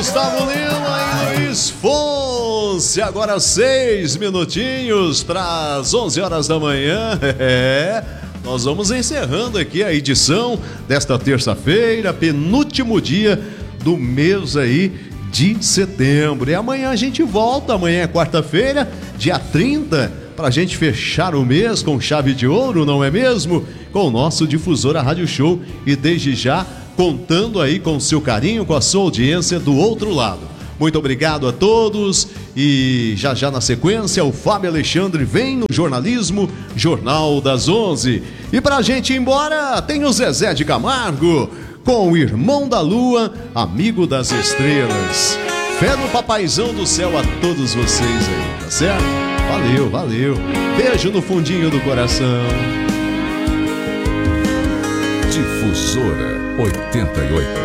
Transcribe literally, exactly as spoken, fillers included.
Gustavo Lima e Luiz Fonse. Agora seis minutinhos para as onze horas da manhã. É, nós vamos encerrando aqui a edição desta terça-feira, penúltimo dia do mês aí de setembro. E amanhã a gente volta, amanhã é quarta-feira, dia trinta, para a gente fechar o mês com chave de ouro, não é mesmo? Com o nosso Difusora Rádio Show e desde já contando aí com o seu carinho, com a sua audiência do outro lado. Muito obrigado a todos e já já na sequência o Fábio Alexandre vem no jornalismo Jornal das onze. E pra gente ir embora tem o Zezé de Camargo com o Irmão da Lua, Amigo das Estrelas. Fé no papaizão do céu a todos vocês aí, tá certo? Valeu, valeu. Beijo no fundinho do coração. Difusora oitenta e oito.